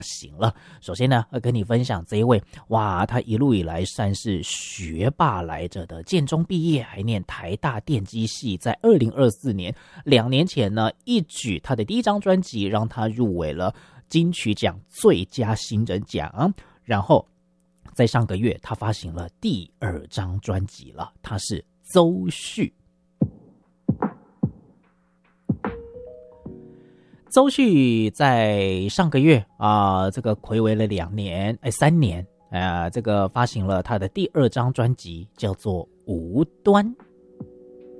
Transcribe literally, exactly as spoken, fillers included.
行了。首先呢，跟你分享这一位，哇，他一路以来算是学霸来着的，建中毕业，还念台大电机系，在二零二四年，两年前呢，一举他的第一张专辑让他入围了金曲奖最佳新人奖，然后在上个月他发行了第二张专辑了，他是邹旭。邹旭在上个月啊、呃，这个睽违了两年，哎，三年啊、呃，这个发行了他的第二张专辑，叫做《无端》。